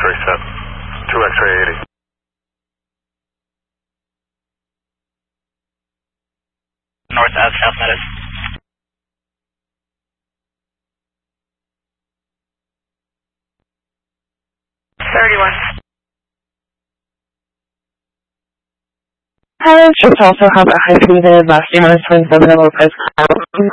X-ray set. 2 X-ray 80. North Ave, South Meadows. Pilots should also have a high-speed last minus 27 Lopez.